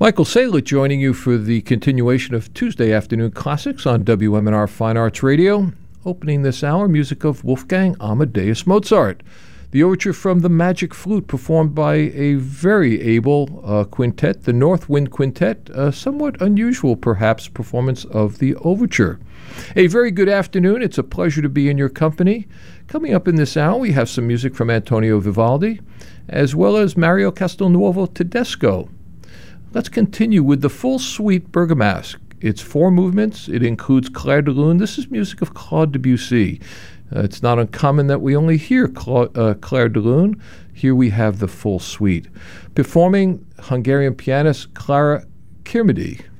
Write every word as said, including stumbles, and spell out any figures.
Michael Saylor joining you for the continuation of Tuesday Afternoon Classics on W M N R Fine Arts Radio. Opening this hour, music of Wolfgang Amadeus Mozart. The overture from the Magic Flute, performed by a very able uh, quintet, the North Wind Quintet, a somewhat unusual, perhaps, performance of the overture. A very good afternoon. It's a pleasure to be in your company. Coming up in this hour, we have some music from Antonio Vivaldi, as well as Mario Castelnuovo Tedesco. Let's continue with the full suite Bergamasque. It's four movements. It includes Clair de Lune. This is music of Claude Debussy. Uh, it's not uncommon that we only hear Cla- uh, Clair de Lune. Here we have the full suite. Performing Hungarian pianist Clara Kirmedy.